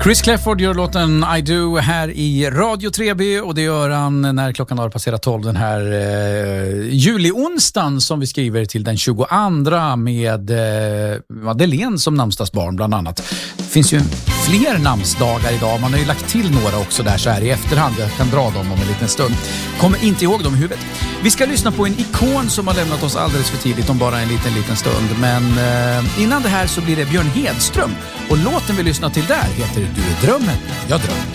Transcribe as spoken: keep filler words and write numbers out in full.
Chris Clefford gör låten I Do här i Radio tre B, och det gör han när klockan har passerat tolv den här eh, juli-onsdagen som vi skriver till den tjugoandra med eh, Madeleine som namnsdagsbarn bland annat. Det finns ju fler namnsdagar idag, man har ju lagt till några också där så här i efterhand. Jag kan dra dem om en liten stund. Kommer inte ihåg dem i huvudet. Vi ska lyssna på en ikon som har lämnat oss alldeles för tidigt om bara en liten liten stund. Men eh, innan det här så blir det Björn Hedström, och låten vi lyssnar till där heter Du är drömmen, jag drömt.